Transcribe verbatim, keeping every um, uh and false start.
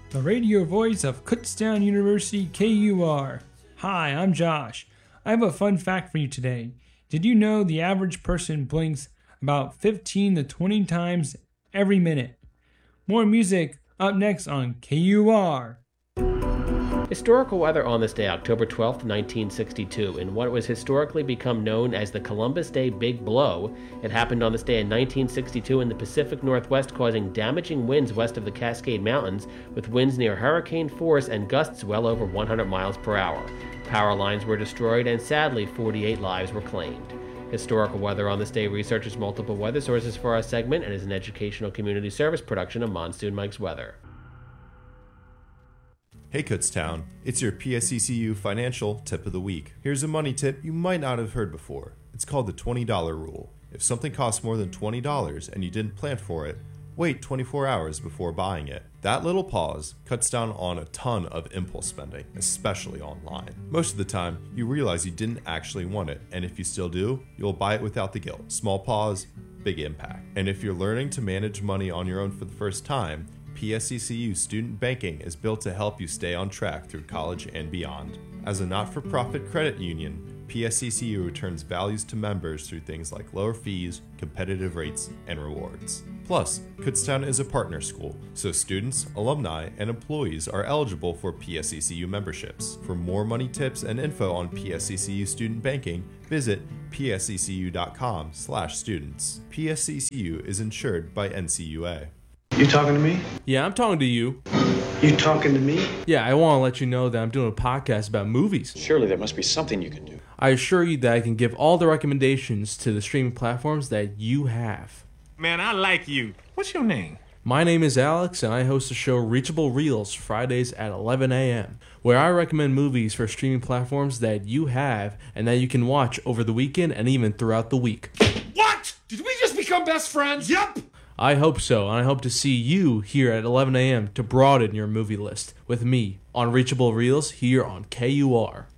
the radio voice of Kutztown University K U R. Hi, I'm Josh. I have a fun fact for you today. Did you know the average person blinks about fifteen to twenty times every minute? More music up next on K U R. Historical weather on this day, October twelfth, nineteen sixty-two. In what was historically become known as the Columbus Day Big Blow, it happened on this day in nineteen sixty-two in the Pacific Northwest, causing damaging winds west of the Cascade Mountains, with winds near hurricane force and gusts well over one hundred miles per hour. Power lines were destroyed, and sadly, forty-eight lives were claimed. Historical weather on this day researches multiple weather sources for our segment and is an educational community service production of Monsoon Mike's Weather. Hey Kutztown, it's your P S E C U financial tip of the week. Here's a money tip you might not have heard before. It's called the twenty dollar rule. If something costs more than twenty dollars and you didn't plan for it, wait twenty-four hours before buying it. That little pause cuts down on a ton of impulse spending, especially online. Most of the time, you realize you didn't actually want it, and if you still do, you'll buy it without the guilt. Small pause, big impact. And if you're learning to manage money on your own for the first time, P S E C U Student Banking is built to help you stay on track through college and beyond. As a not-for-profit credit union, P S E C U returns values to members through things like lower fees, competitive rates, and rewards. Plus, Kutztown is a partner school, so students, alumni, and employees are eligible for P S E C U memberships. For more money tips and info on P S E C U Student Banking, visit p s e c u dot com slash students. P S E C U is insured by N C U A. You talking to me? Yeah, I'm talking to you. You talking to me? Yeah, I want to let you know that I'm doing a podcast about movies. Surely there must be something you can do. I assure you that I can give all the recommendations to the streaming platforms that you have. Man, I like you. What's your name? My name is Alex, and I host the show Reachable Reels Fridays at eleven a.m., where I recommend movies for streaming platforms that you have and that you can watch over the weekend and even throughout the week. What? Did we just become best friends? Yep. I hope so, and I hope to see you here at eleven a.m. to broaden your movie list with me on Reachable Reels here on K U R.